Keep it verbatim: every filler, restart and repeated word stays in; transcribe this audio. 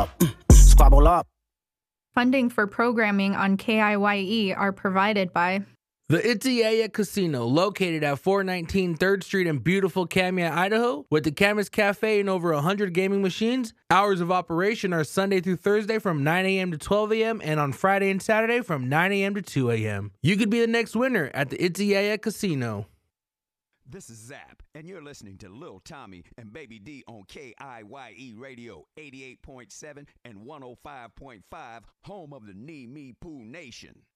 Squabble up. Funding for programming on K I Y E are provided by the Itzyaya Casino, located at four nineteen third Street in beautiful Kamiah, Idaho, with the Camas Cafe and over one hundred gaming machines. Hours of operation are Sunday through Thursday from nine a.m. to twelve a.m. and on Friday and Saturday from nine a.m. to two a.m. You could be the next winner at the Itzyaya Casino. This is Zap, and you're listening to Lil Tommy and Baby D on K I Y E Radio, eighty-eight point seven and one oh five point five, home of the Nee Me Poo Nation.